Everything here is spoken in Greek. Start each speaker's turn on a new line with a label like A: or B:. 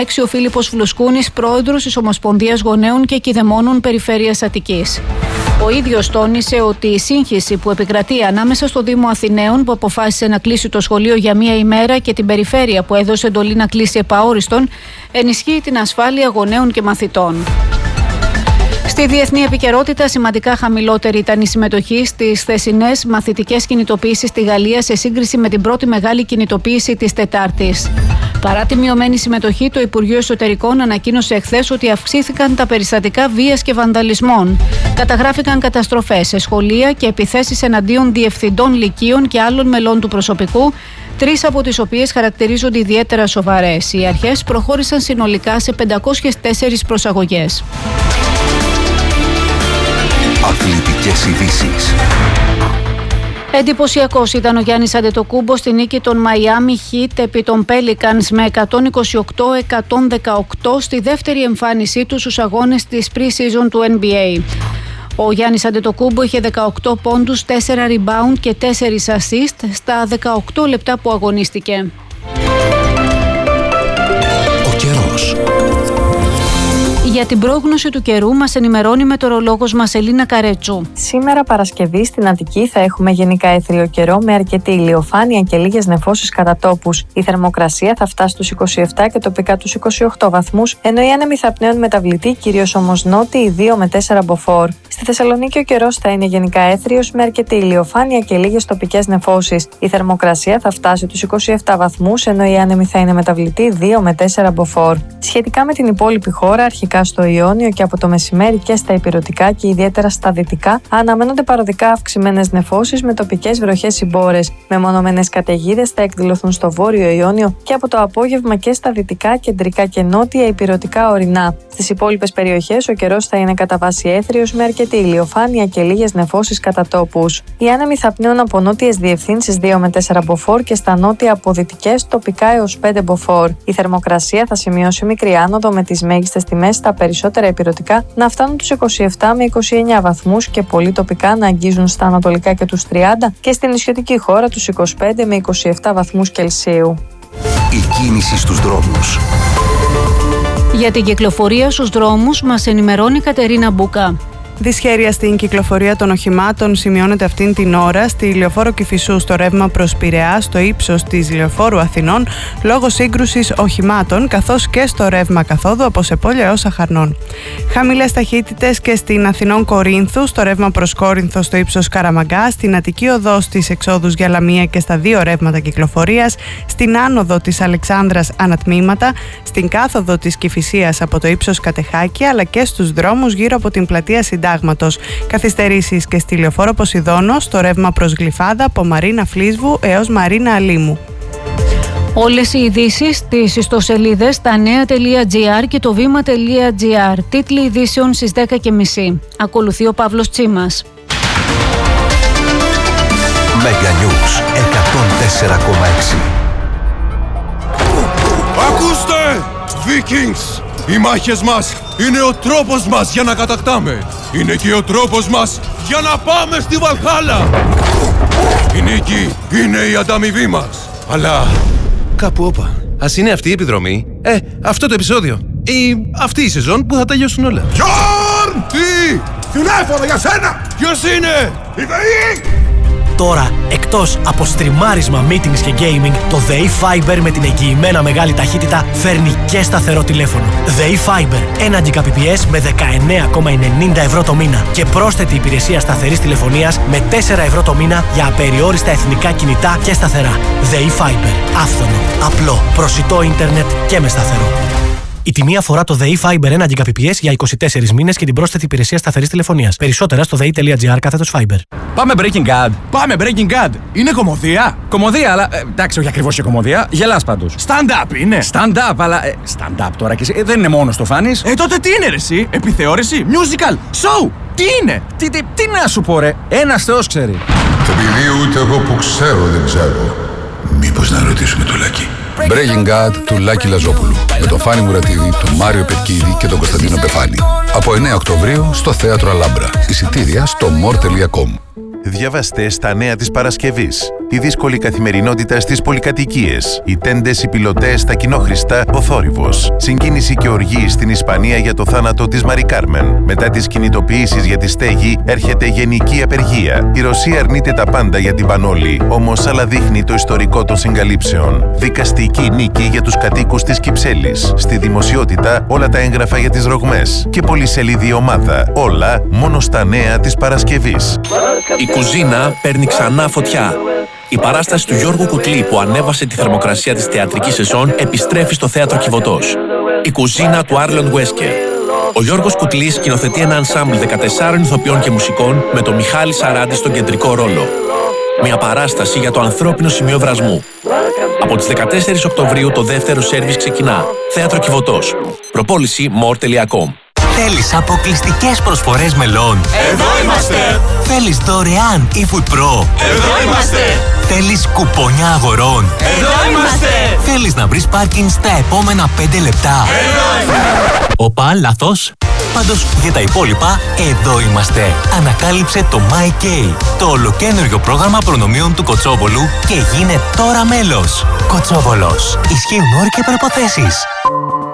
A: Ο Φίλιππος Βλουσκούνης, πρόεδρος της Ομοσπονδίας Γονέων και Κηδεμόνων Περιφέρειας Αττικής. Ο ίδιος τόνισε ότι η σύγχυση που επικρατεί ανάμεσα στο Δήμο Αθηναίων, που αποφάσισε να κλείσει το σχολείο για μία ημέρα, και την περιφέρεια που έδωσε εντολή να κλείσει επαόριστον, ενισχύει την ασφάλεια γονέων και μαθητών. Στη διεθνή επικαιρότητα, σημαντικά χαμηλότερη ήταν η συμμετοχή στις χθεσινές μαθητικές κινητοποιήσεις στη Γαλλία σε σύγκριση με την πρώτη μεγάλη κινητοποίηση της Τετάρτης. Παρά τη μειωμένη συμμετοχή, το Υπουργείο Εσωτερικών ανακοίνωσε εχθές ότι αυξήθηκαν τα περιστατικά βίας και βανδαλισμών. Καταγράφηκαν καταστροφές σε σχολεία και επιθέσεις εναντίον διευθυντών λυκείων και άλλων μελών του προσωπικού, 3 από τις οποίες χαρακτηρίζονται ιδιαίτερα σοβαρές. Οι αρχές προχώρησαν συνολικά σε 504 προσαγωγές.
B: Αθλητικές ειδήσεις.
A: Εντυπωσιακός ήταν ο Γιάννης Αντετοκούμπο στη νίκη των Miami Heat επί των Pelicans με 128-118 στη δεύτερη εμφάνισή του στους αγώνες της pre-season του NBA. Ο Γιάννης Αντετοκούμπο είχε 18 πόντους, 4 rebound και 4 assist στα 18 λεπτά που αγωνίστηκε.
B: Ο καιρός.
A: Για την πρόγνωση του καιρού μας ενημερώνει η μετεωρολόγος μας Ελίνα Καρέτσου.
C: Σήμερα Παρασκευή στην Αττική θα έχουμε γενικά έθριο καιρό με αρκετή ηλιοφάνεια και λίγες νεφώσεις κατά τόπους. Η θερμοκρασία θα φτάσει στους 27 και τοπικά τους 28 βαθμούς, ενώ οι άνεμοι θα πνέουν μεταβλητοί, κυρίως όμως νότιοι 2 με 4 μποφόρ. Στη Θεσσαλονίκη ο καιρός θα είναι γενικά έθριος με αρκετή ηλιοφάνεια και λίγες τοπικές νεφώσεις. Η θερμοκρασία θα φτάσει τους 27 βαθμούς, ενώ οι άνεμοι θα είναι μεταβλητοί 2 με 4 μποφόρ. Σχετικά με την υπόλοιπη χώρα, αρχικά στο Ιόνιο και από το μεσημέρι και στα ηπειρωτικά και ιδιαίτερα στα δυτικά, αναμένονται παροδικά αυξημένες νεφώσεις με τοπικές βροχές συμπόρες. Μεμονωμένες καταιγίδες θα εκδηλωθούν στο βόρειο Ιόνιο και από το απόγευμα και στα δυτικά, κεντρικά και νότια ηπειρωτικά ορεινά. Στις υπόλοιπες περιοχές ο καιρός θα είναι κατά βάση έθριος με αρκετή ηλιοφάνεια και λίγες νεφώσεις κατά τόπους. Οι άνεμοι θα πνέουν από νότιες διευθύνσεις 2 με 4 μποφόρ και στα νότια από δυτικές τοπικά έως 5 μποφόρ. Η θερμοκρασία θα σημειώσει μικρή άνοδο με τις μέγιστες τιμές στα περισσότερα ηπειρωτικά να φτάνουν τους 27 με 29 βαθμούς και πολύ τοπικά να αγγίζουν στα ανατολικά και τους 30 και στην νησιωτική χώρα τους 25 με 27 βαθμούς Κελσίου.
B: Η κίνηση στους δρόμους.
A: Για την κυκλοφορία στους δρόμους μας ενημερώνει η Κατερίνα Μπούκα.
D: Δυσχέρεια στην κυκλοφορία των οχημάτων σημειώνεται αυτήν την ώρα στη Λεωφόρο Κηφισού στο ρεύμα προς Πειραιά, στο ύψος της Λεωφόρου Αθηνών, λόγω σύγκρουσης οχημάτων, καθώς και στο ρεύμα καθόδου από Σεπόλια έως Αχαρνών. Χαμηλές ταχύτητες και στην Αθηνών Κορίνθου, στο ρεύμα προς Κόρινθο στο ύψος Καραμαγκά, στην Αττική Οδό στις εξόδους για Λαμία και στα 2 ρεύματα κυκλοφορίας, στην άνοδο της Αλεξάνδρας ανατμήματα, στην κάθοδο της Κηφισίας από το ύψος Κατεχάκη, αλλά και στους δρόμους γύρω από την πλατεία Συντάγματος. Καθυστερήσεις και στη Λεωφόρο Ποσειδώνο, στο ρεύμα προς Γλυφάδα από Μαρίνα Φλίσβου έως Μαρίνα Αλίμου.
A: Όλες οι ειδήσεις στις ιστοσελίδες stanea.gr και το βήμα.gr. Τίτλοι ειδήσεων στις 10:30. Ακολουθεί ο Παύλος Τσίμας.
B: Mega News 104,6.
E: Ακούστε! Vikings! Οι μάχες μας είναι ο τρόπος μας για να κατακτάμε. Είναι και ο τρόπος μας για να πάμε στη Βαλχάλα. Η νίκη είναι η ανταμοιβή μας. Αλλά κάπου όπα. Ας είναι αυτή η επιδρομή, αυτό το επεισόδιο ή αυτή η σεζόν που θα τελειώσουν όλα. Γιόρν! Τι! Τηλέφωνο για σένα! Ποιος είναι? Η ΔΕΗ!
F: Τώρα, εκτός από στριμάρισμα, meetings και gaming, το ΔΕΗ Fiber με την εγγυημένα μεγάλη ταχύτητα φέρνει και σταθερό τηλέφωνο. ΔΕΗ Fiber, 1 Gbps με 19,90 ευρώ το μήνα και πρόσθετη υπηρεσία σταθερής τηλεφωνίας με 4 ευρώ το μήνα για απεριόριστα εθνικά κινητά και σταθερά. ΔΕΗ Fiber, άφθονο, απλό, προσιτό ίντερνετ και με σταθερό. Η τιμή αφορά το ΔΕΗ Fiber 1 Gbps για 24 μήνες και την πρόσθετη υπηρεσία σταθερής τηλεφωνίας. Περισσότερα στο dei.gr/Fiber.
G: Πάμε Breaking Bad. Πάμε Breaking Bad. Είναι κωμωδία. Κωμωδία, αλλά εντάξει, όχι ακριβώς και κωμωδία. Γελάς πάντως. Stand-up είναι. Stand-up, αλλά. Stand-up τώρα και εσύ. Δεν είναι μόνο το φάνης. Τότε τι είναι, ρε, εσύ? Επιθεώρηση, musical, show. Τι είναι? Τι να σου πω, ρε. Ένας Θεός ξέρει.
H: Επειδή ούτε εγώ που ξέρω δεν ξέρω. Μήπως να ρωτήσουμε το Λάκη. Breaking Bad του Λάκη Λαζόπουλου. Με τον Φάνη Μουρατίδη, τον Μάριο Πετκίδη και τον Κωνσταντίνο Πεφάνη. Από 9 Οκτωβρίου στο Θέατρο Αλάμπρα. Εισιτήρια στο more.com.
I: Διαβάστε στα νέα της Παρασκευής. τη δύσκολη καθημερινότητα στις πολυκατοικίες. Οι τέντες, οι πιλωτές, τα κοινόχρηστα, ο θόρυβος. Συγκίνηση και οργή στην Ισπανία για το θάνατο της Μαρι Κάρμεν. Μετά τις κινητοποιήσεις για τη στέγη, έρχεται γενική απεργία. Η Ρωσία αρνείται τα πάντα για την Πανόλη, όμως άλλα δείχνει το ιστορικό των συγκαλύψεων. Δικαστική νίκη για τους κατοίκους της Κυψέλης. Στη δημοσιότητα όλα τα έγγραφα για τις ρογμές. Και πολυσελίδη ομάδα. Όλα μόνο στα νέα της Παρασκευής.
J: Η κουζίνα παίρνει ξανά φωτιά. Η παράσταση του Γιώργου Κουκλή που ανέβασε τη θερμοκρασία της θεατρικής σεζόν επιστρέφει στο θέατρο Κιβωτός. Η κουζίνα του Άρλον Βέσκερ. Ο Γιώργος Κουκλής σκηνοθετεί ένα ενσάμπλ 14 ηθοποιών και μουσικών με τον Μιχάλη Σαράντη στον κεντρικό ρόλο. Μια παράσταση για το ανθρώπινο σημείο βρασμού. Από τις 14 Οκτωβρίου το δεύτερο σέρβις ξεκινά. Θέατρο Κιβωτός. Προπόληση more.com.
K: Θέλεις αποκλειστικές προσφορές μελών?
L: Εδώ είμαστε!
K: Θέλεις δωρεάν eFood Pro?
L: Εδώ είμαστε!
K: Θέλεις κουπόνια αγορών?
L: Εδώ είμαστε!
K: Θέλεις να βρεις πάρκινγκ στα επόμενα 5 λεπτά?
L: Εδώ είμαστε!
K: Οπα, λάθος. Πάντως για τα υπόλοιπα, εδώ είμαστε. Ανακάλυψε το MyK, το ολοκαίνουργιο πρόγραμμα προνομίων του Κοτσόβολου και γίνε τώρα μέλος. Κοτσόβολος. Ισχύουν όροι και προϋποθέσεις.